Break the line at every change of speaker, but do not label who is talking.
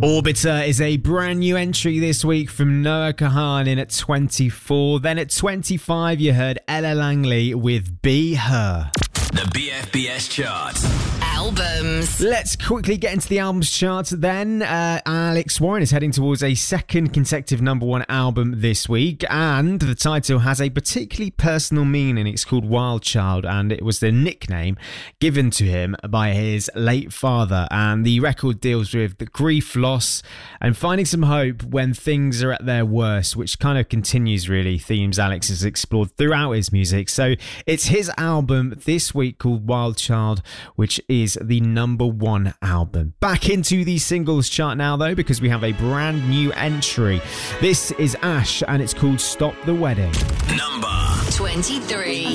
Orbiter is a brand new entry this week from Noah Kahan in at 24. Then at 25, you heard Ella Langley with Be Her.
The BFBS chart.
Albums.
Let's quickly get into the albums chart then. Alex Warren is heading towards a second consecutive number one album this week, and the title has a particularly personal meaning. It's called Wild Child, and it was the nickname given to him by his late father. And the record deals with the grief, loss, and finding some hope when things are at their worst, which kind of continues really themes Alex has explored throughout his music. So it's his album this week called Wild Child, which is the number one album. Back into the singles chart now though, because we have a brand new entry. This is Ash and it's called Stop the Wedding.
Number
23.